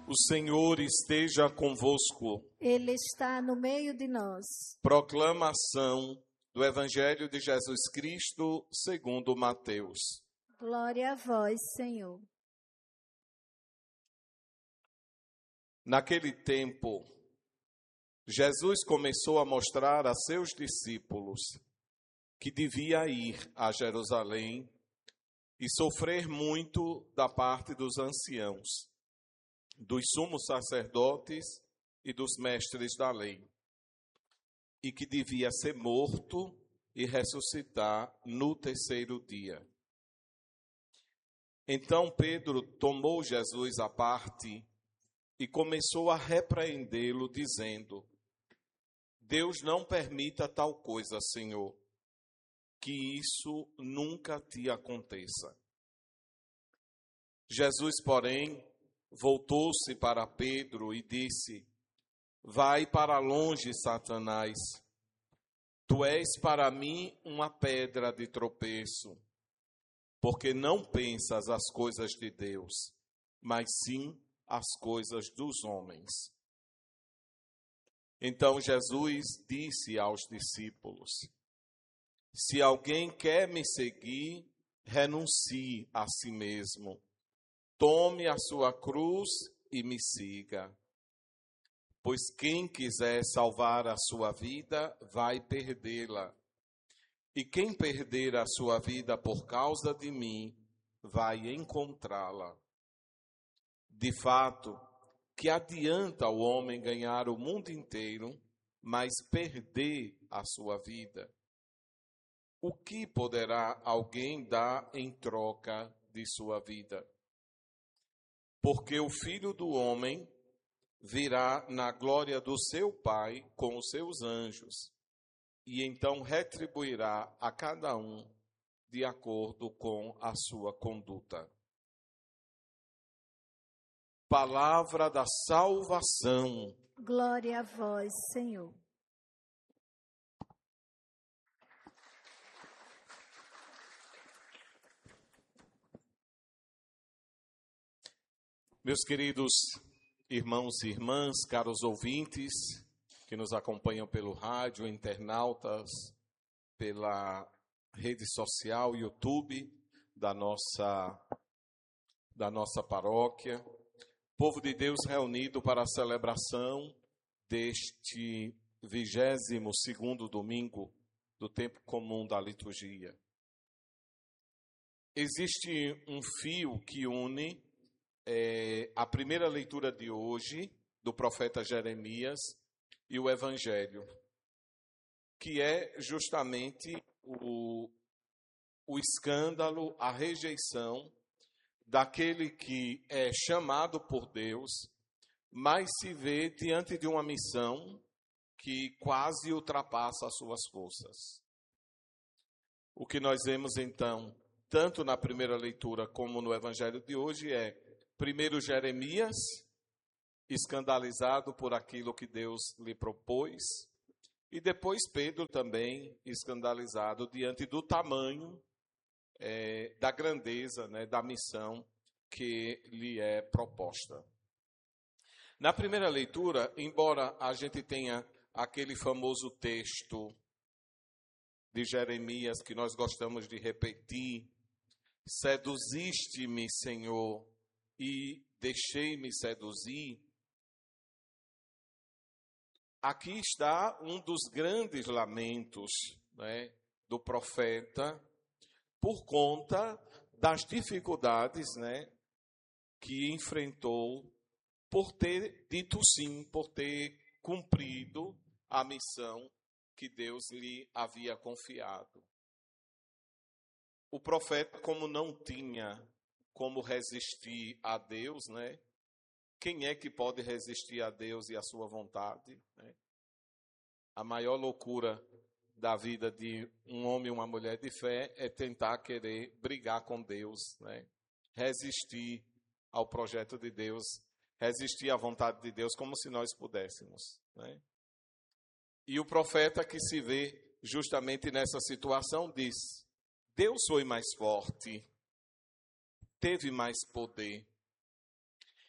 O Senhor esteja convosco. Ele está no meio de nós. Proclamação do Evangelho de Jesus Cristo segundo Mateus. Glória a vós, Senhor. Naquele tempo, Jesus começou a mostrar a seus discípulos que devia ir a Jerusalém e sofrer muito da parte dos anciãos, dos sumos sacerdotes e dos mestres da lei, e que devia ser morto e ressuscitar no terceiro dia. Então Pedro tomou Jesus à parte e começou a repreendê-lo, dizendo: Deus não permita tal coisa, Senhor, que isso nunca te aconteça. Jesus, porém, voltou-se para Pedro e disse: Vai para longe, Satanás. Tu és para mim uma pedra de tropeço, porque não pensas as coisas de Deus, mas sim as coisas dos homens. Então Jesus disse aos discípulos: Se alguém quer me seguir, renuncie a si mesmo. Tome a sua cruz e me siga. Pois quem quiser salvar a sua vida, vai perdê-la. E quem perder a sua vida por causa de mim, vai encontrá-la. De fato, que adianta o homem ganhar o mundo inteiro, mas perder a sua vida? O que poderá alguém dar em troca de sua vida? Porque o Filho do Homem virá na glória do seu Pai com os seus anjos, e então retribuirá a cada um de acordo com a sua conduta. Palavra da salvação. Glória a vós, Senhor. Meus queridos irmãos e irmãs, caros ouvintes que nos acompanham pelo rádio, internautas, pela rede social, YouTube da nossa paróquia, povo de Deus reunido para a celebração deste 22º domingo do tempo comum da liturgia. Existe um fio que une a primeira leitura de hoje, do profeta Jeremias, e o Evangelho, que é justamente o escândalo, a rejeição daquele que é chamado por Deus, mas se vê diante de uma missão que quase ultrapassa as suas forças. O que nós vemos então, tanto na primeira leitura como no Evangelho de hoje, é primeiro Jeremias, escandalizado por aquilo que Deus lhe propôs, e depois Pedro também escandalizado diante do tamanho, da grandeza, da missão que lhe é proposta. Na primeira leitura, embora a gente tenha aquele famoso texto de Jeremias que nós gostamos de repetir: seduziste-me, Senhor, e deixei-me seduzir. Aqui está um dos grandes lamentos, do profeta, por conta das dificuldades, que enfrentou por ter dito sim, por ter cumprido a missão que Deus lhe havia confiado. O profeta, como não tinha como resistir a Deus, Quem é que pode resistir a Deus e a sua vontade? A maior loucura da vida de um homem e uma mulher de fé é tentar querer brigar com Deus, resistir ao projeto de Deus, resistir à vontade de Deus, como se nós pudéssemos. E o profeta, que se vê justamente nessa situação, diz: Deus foi mais forte, teve mais poder.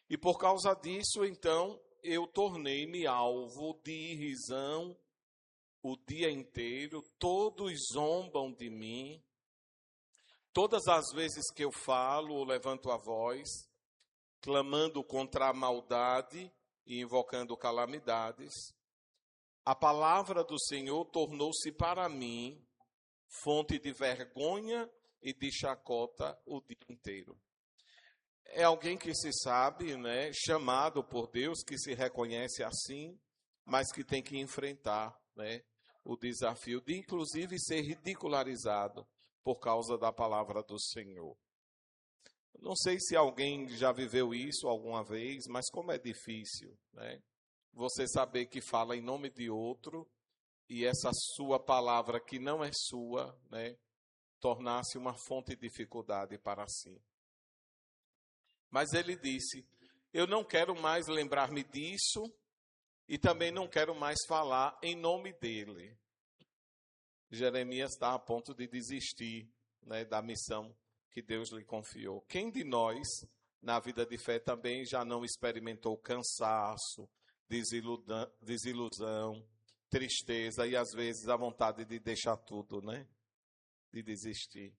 E por causa disso, então, eu tornei-me alvo de irrisão o dia inteiro, todos zombam de mim. Todas as vezes que eu falo ou levanto a voz, clamando contra a maldade e invocando calamidades, a palavra do Senhor tornou-se para mim fonte de vergonha e de chacota o dia inteiro. É alguém que se sabe, né, chamado por Deus, que se reconhece assim, mas que tem que enfrentar, né, o desafio de, inclusive, ser ridicularizado por causa da palavra do Senhor. Não sei se alguém já viveu isso alguma vez, mas como é difícil, né? Você saber que fala em nome de outro e essa sua palavra que não é sua, né, tornar-se uma fonte de dificuldade para si. Mas ele disse, eu não quero mais lembrar-me disso e também não quero mais falar em nome dele. Jeremias está a ponto de desistir, né, da missão que Deus lhe confiou. Quem de nós, na vida de fé, também já não experimentou cansaço, desilusão, tristeza e às vezes a vontade de deixar tudo, né? De desistir.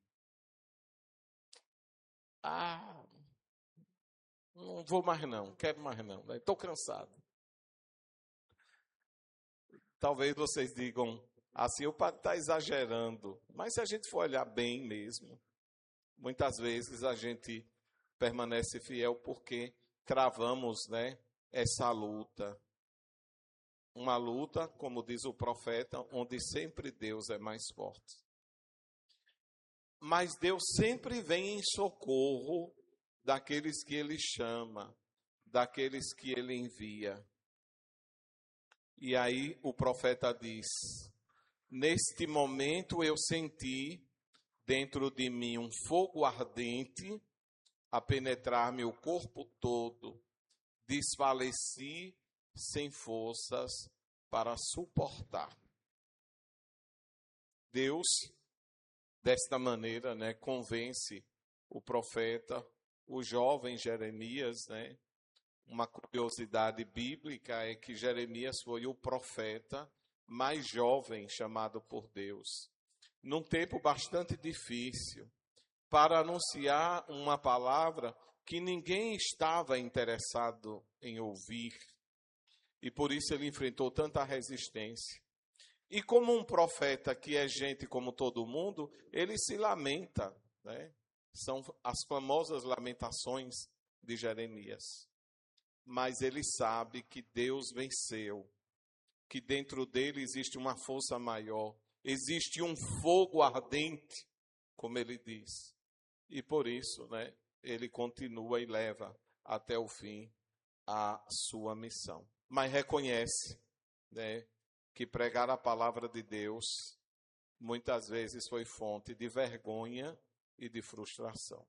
Não vou mais não, quero mais não, estou cansado. Talvez vocês digam, assim o padre está exagerando, mas se a gente for olhar bem mesmo, muitas vezes a gente permanece fiel porque travamos, né, essa luta. Uma luta, como diz o profeta, onde sempre Deus é mais forte. Mas Deus sempre vem em socorro daqueles que Ele chama, daqueles que Ele envia. E aí o profeta diz, neste momento eu senti dentro de mim um fogo ardente a penetrar meu corpo todo, desfaleci sem forças para suportar. Deus, desta maneira, né, convence o profeta, o jovem Jeremias, né? Uma curiosidade bíblica é que Jeremias foi o profeta mais jovem chamado por Deus, num tempo bastante difícil, para anunciar uma palavra que ninguém estava interessado em ouvir. E por isso ele enfrentou tanta resistência. E como um profeta que é gente como todo mundo, ele se lamenta, né? São as famosas lamentações de Jeremias. Mas ele sabe que Deus venceu, que dentro dele existe uma força maior, existe um fogo ardente, como ele diz. E por isso, né, ele continua e leva até o fim a sua missão. Mas reconhece, né, que pregar a palavra de Deus muitas vezes foi fonte de vergonha e de frustração.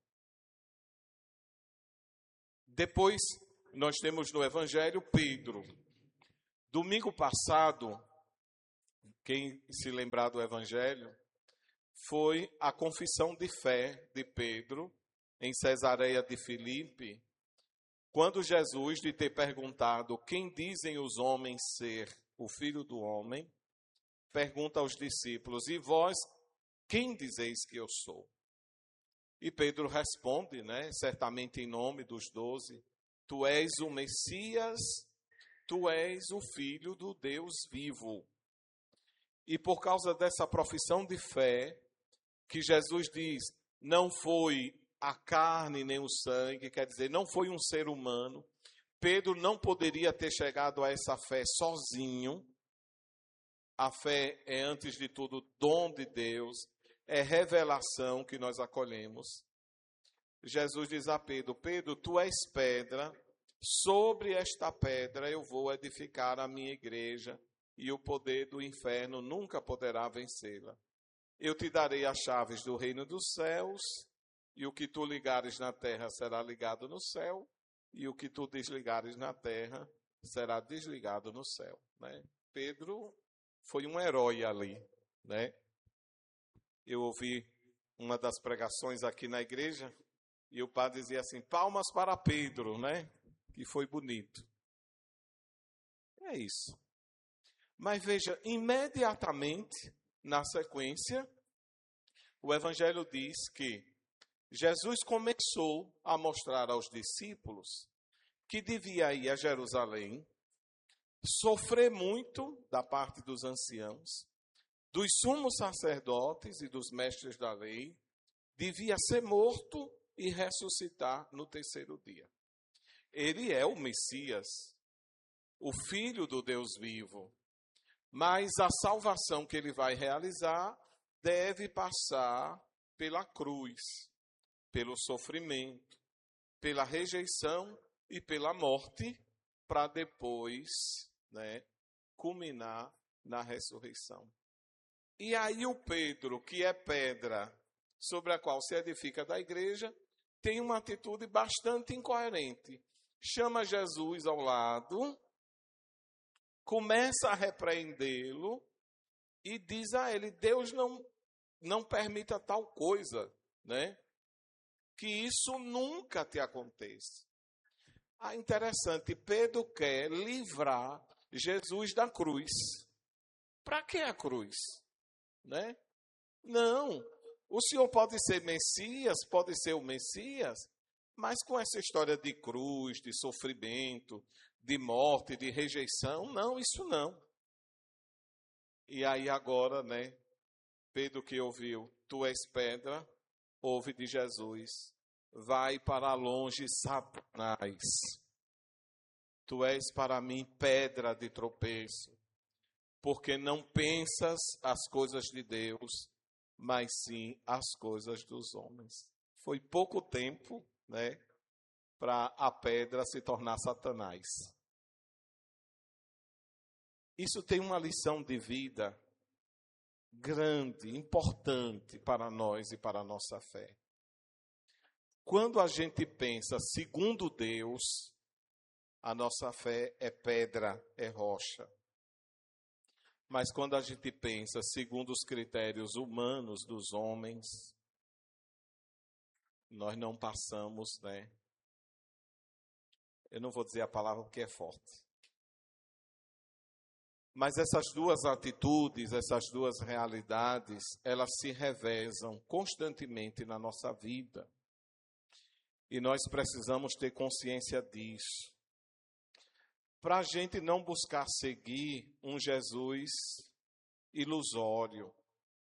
Depois, nós temos no Evangelho Pedro. Domingo passado, quem se lembrar do Evangelho, foi a confissão de fé de Pedro em Cesareia de Filipe, quando Jesus, de ter perguntado quem dizem os homens ser o Filho do Homem, pergunta aos discípulos, e vós, quem dizeis que eu sou? E Pedro responde, né, certamente em nome dos 12, tu és o Messias, tu és o Filho do Deus vivo. E por causa dessa profissão de fé, que Jesus diz, não foi a carne nem o sangue, quer dizer, não foi um ser humano, Pedro não poderia ter chegado a essa fé sozinho. A fé é, antes de tudo, dom de Deus, é revelação que nós acolhemos. Jesus diz a Pedro, Pedro, tu és pedra, sobre esta pedra eu vou edificar a minha igreja, e o poder do inferno nunca poderá vencê-la. Eu te darei as chaves do reino dos céus, e o que tu ligares na terra será ligado no céu, e o que tu desligares na terra será desligado no céu. Né? Pedro foi um herói ali. Né? Eu ouvi uma das pregações aqui na igreja, e o padre dizia assim, palmas para Pedro, né? que foi bonito. É isso. Mas veja, imediatamente, na sequência, o Evangelho diz que Jesus começou a mostrar aos discípulos que devia ir a Jerusalém, sofrer muito da parte dos anciãos, dos sumos sacerdotes e dos mestres da lei, devia ser morto e ressuscitar no terceiro dia. Ele é o Messias, o Filho do Deus vivo, mas a salvação que ele vai realizar deve passar pela cruz, pelo sofrimento, pela rejeição e pela morte, para depois, culminar na ressurreição. E aí o Pedro, que é pedra sobre a qual se edifica da igreja, tem uma atitude bastante incoerente. Chama Jesus ao lado, começa a repreendê-lo e diz a ele: Deus não permita tal coisa, que isso nunca te aconteça. Interessante, Pedro quer livrar Jesus da cruz. Para que a cruz? Não, o Senhor pode ser Messias, pode ser o Messias, mas com essa história de cruz, de sofrimento, de morte, de rejeição, não, isso não. E aí agora, Pedro que ouviu, tu és pedra, ouve de Jesus, vai para longe, Satanás. Tu és para mim pedra de tropeço, porque não pensas as coisas de Deus, mas sim as coisas dos homens. Foi pouco tempo, para a pedra se tornar Satanás. Isso tem uma lição de vida grande, importante para nós e para a nossa fé. Quando a gente pensa segundo Deus, a nossa fé é pedra, é rocha. Mas quando a gente pensa segundo os critérios humanos dos homens, nós não passamos, Eu não vou dizer a palavra porque é forte. Mas essas duas atitudes, essas duas realidades, elas se revezam constantemente na nossa vida. E nós precisamos ter consciência disso. Para a gente não buscar seguir um Jesus ilusório.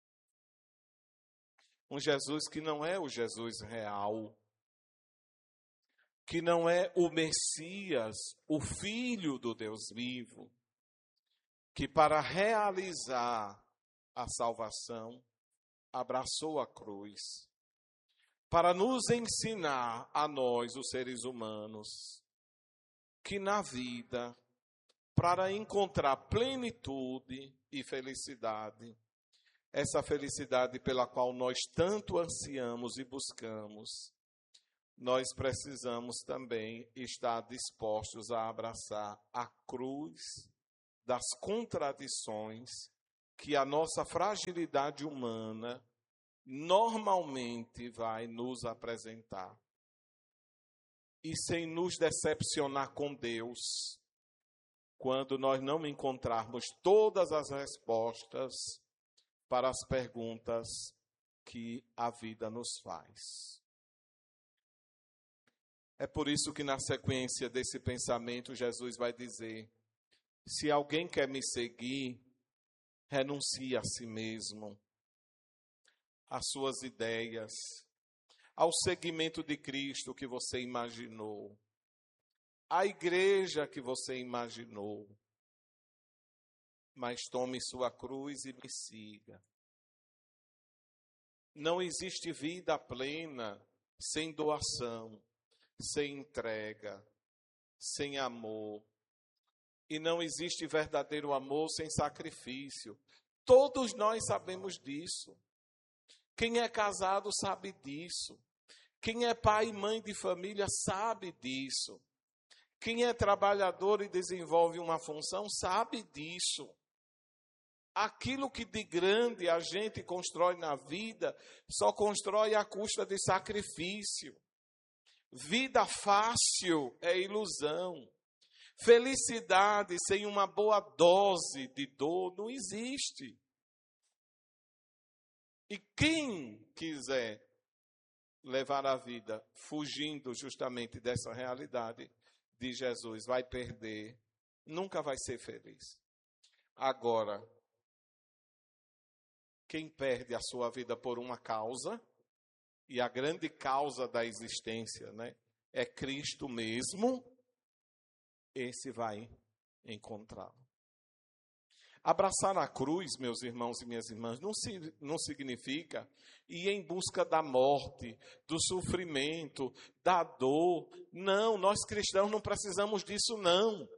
Um Jesus que não é o Jesus real. Que não é o Messias, o Filho do Deus vivo. Que para realizar a salvação, abraçou a cruz. Para nos ensinar a nós, os seres humanos, que na vida, para encontrar plenitude e felicidade, essa felicidade pela qual nós tanto ansiamos e buscamos, nós precisamos também estar dispostos a abraçar a cruz das contradições que a nossa fragilidade humana normalmente vai nos apresentar. E sem nos decepcionar com Deus, quando nós não encontrarmos todas as respostas para as perguntas que a vida nos faz. É por isso que na sequência desse pensamento, Jesus vai dizer: se alguém quer me seguir, renuncie a si mesmo, às suas ideias, ao seguimento de Cristo que você imaginou, à igreja que você imaginou, mas tome sua cruz e me siga. Não existe vida plena sem doação, sem entrega, sem amor. E não existe verdadeiro amor sem sacrifício. Todos nós sabemos disso. Quem é casado sabe disso. Quem é pai e mãe de família sabe disso. Quem é trabalhador e desenvolve uma função sabe disso. Aquilo que de grande a gente constrói na vida, só constrói à custa de sacrifício. Vida fácil é ilusão. Felicidade sem uma boa dose de dor não existe. E quem quiser levar a vida fugindo justamente dessa realidade de Jesus vai perder, nunca vai ser feliz. Agora, quem perde a sua vida por uma causa, e a grande causa da existência, né, é Cristo mesmo, esse vai encontrá-lo. Abraçar a cruz, meus irmãos e minhas irmãs, não significa ir em busca da morte, do sofrimento, da dor. Não, nós cristãos não precisamos disso, não.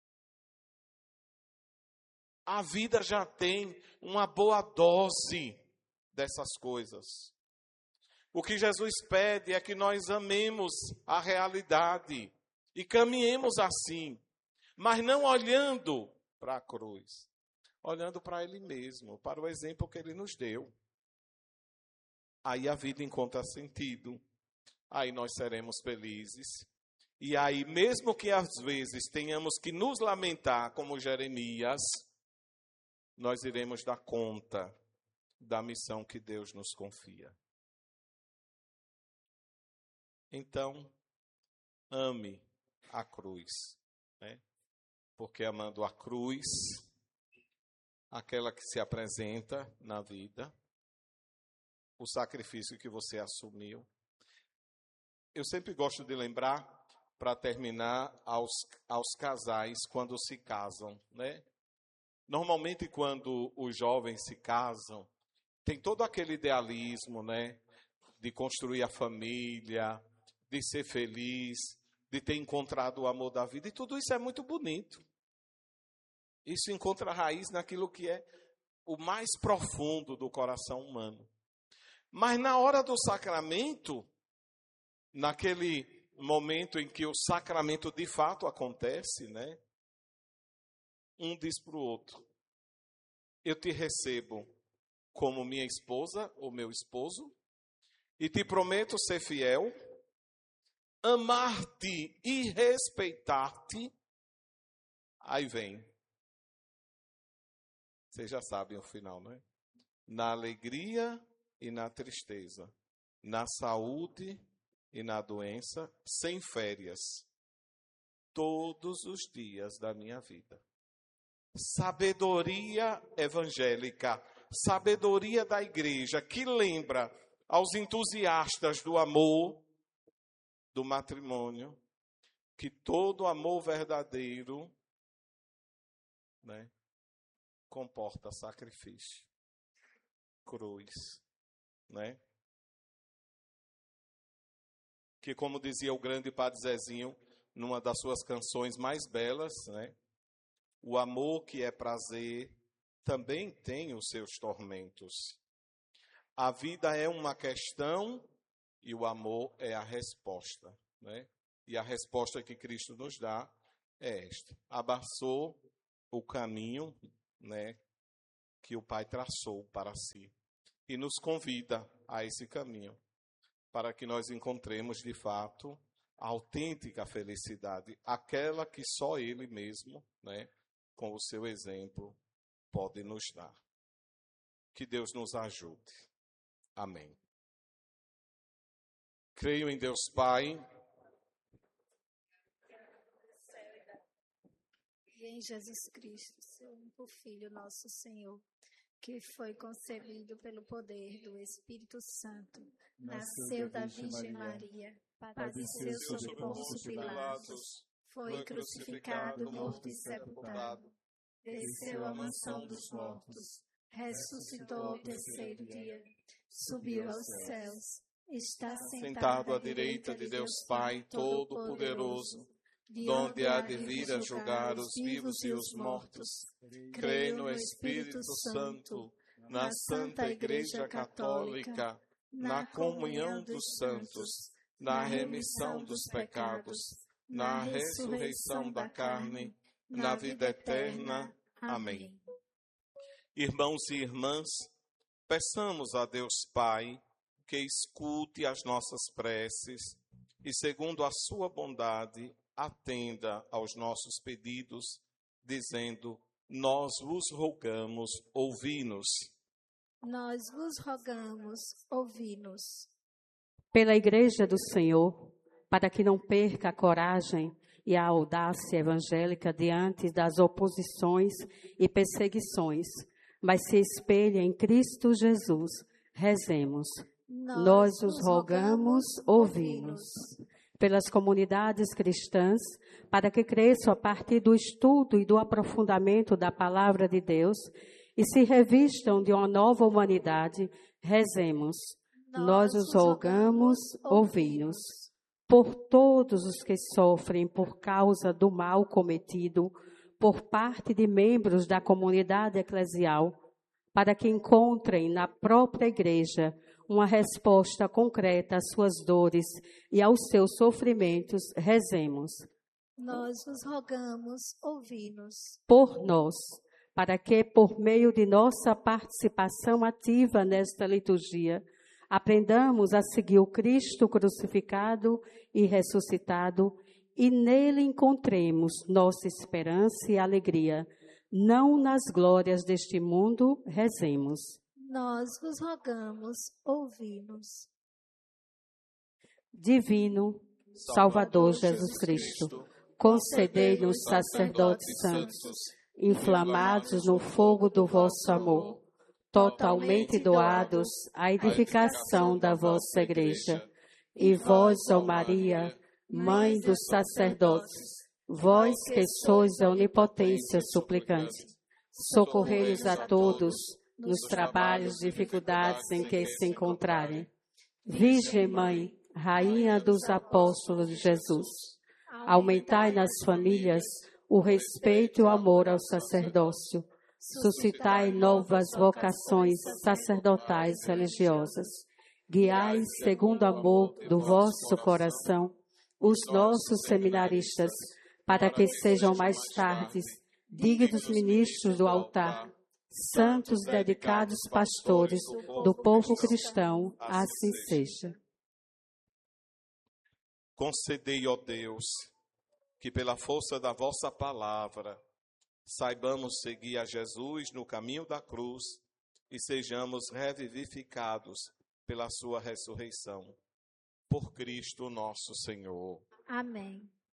A vida já tem uma boa dose dessas coisas. O que Jesus pede é que nós amemos a realidade e caminhemos assim, mas não olhando para a cruz, olhando para Ele mesmo, para o exemplo que Ele nos deu. Aí a vida encontra sentido, aí nós seremos felizes. E aí, mesmo que às vezes tenhamos que nos lamentar como Jeremias, nós iremos dar conta da missão que Deus nos confia. Então, ame a cruz, né? Porque amando a cruz, aquela que se apresenta na vida, o sacrifício que você assumiu. Eu sempre gosto de lembrar, para terminar, aos casais quando se casam, né? Normalmente, quando os jovens se casam, tem todo aquele idealismo, né? De construir a família, de ser feliz, de ter encontrado o amor da vida. E tudo isso é muito bonito. Isso encontra raiz naquilo que é o mais profundo do coração humano. Mas na hora do sacramento, naquele momento em que o sacramento de fato acontece, né? Um diz para o outro: eu te recebo como minha esposa ou meu esposo e te prometo ser fiel, amar-te e respeitar-te. Aí vem. Vocês já sabem o final, não é? Na alegria e na tristeza, na saúde e na doença, sem férias, todos os dias da minha vida. Sabedoria evangélica, sabedoria da igreja, que lembra aos entusiastas do amor, do matrimônio, que todo amor verdadeiro, né, comporta sacrifício, cruz, né? Que, como dizia o grande Padre Zezinho, numa das suas canções mais belas, né? O amor que é prazer também tem os seus tormentos. A vida é uma questão e o amor é a resposta, né? E a resposta que Cristo nos dá é esta: abraçou o caminho, né, que o Pai traçou para si e nos convida a esse caminho, para que nós encontremos de fato a autêntica felicidade, aquela que só Ele mesmo, né, com o seu exemplo, pode nos dar. Que Deus nos ajude. Amém. Creio em Deus Pai, e em Jesus Cristo, seu único Filho, nosso Senhor, que foi concebido pelo poder do Espírito Santo, nasceu da Virgem Maria, padeceu sob Pôncio Pilatos, foi crucificado, morto e sepultado, desceu à mansão dos mortos, ressuscitou ao terceiro dia, subiu aos céus, está sentado à direita de Deus Pai Todo-Poderoso, donde há de vir a julgar os vivos e os mortos. Creio no Espírito Santo, na Santa Igreja Católica, na comunhão dos santos, na remissão dos pecados, na ressurreição da carne, na vida eterna. Amém. Irmãos e irmãs, peçamos a Deus Pai que escute as nossas preces, e, segundo a sua bondade, atenda aos nossos pedidos, dizendo: nós vos rogamos, ouvi-nos. Nós vos rogamos, ouvi-nos. Pela Igreja do Senhor, para que não perca a coragem e a audácia evangélica diante das oposições e perseguições, mas se espelhe em Cristo Jesus, rezemos. Nós os rogamos, ouvi-nos. Pelas comunidades cristãs, para que cresçam a partir do estudo e do aprofundamento da Palavra de Deus e se revistam de uma nova humanidade, rezemos. Nós os rogamos, ouvi-nos. Por todos os que sofrem por causa do mal cometido por parte de membros da comunidade eclesial, para que encontrem na própria Igreja uma resposta concreta às suas dores e aos seus sofrimentos, rezemos. Nós vos rogamos, ouvi-nos. Por nós, para que, por meio de nossa participação ativa nesta liturgia, aprendamos a seguir o Cristo crucificado e ressuscitado e nele encontremos nossa esperança e alegria, não nas glórias deste mundo, rezemos. Nós vos rogamos, ouvi-nos. Divino Salvador Jesus Cristo, concedei-nos sacerdotes santos, inflamados no fogo do vosso amor, totalmente doados à edificação da vossa Igreja. E vós, ó Maria, Mãe dos sacerdotes, vós que sois a onipotência suplicante, socorrei-nos a todos nos trabalhos e dificuldades em que se encontrarem. Virgem Mãe, Rainha dos Apóstolos de Jesus, aumentai nas famílias o respeito e o amor ao sacerdócio, suscitai novas vocações sacerdotais religiosas, guiai, segundo o amor do vosso coração, os nossos seminaristas, para que sejam mais tarde dignos ministros do altar, santos dedicados pastores do povo cristão, assim seja. Concedei, ó Deus, que pela força da vossa palavra saibamos seguir a Jesus no caminho da cruz e sejamos revivificados pela sua ressurreição. Por Cristo nosso Senhor. Amém.